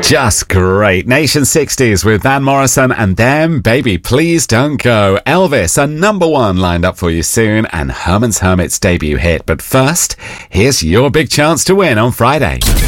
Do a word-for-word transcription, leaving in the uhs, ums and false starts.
Just great. Nation sixties with Van Morrison and them, Baby Please Don't Go. Elvis, a number one lined up for you soon, and Herman's Hermit's debut hit. But first, here's your big chance to win on Friday.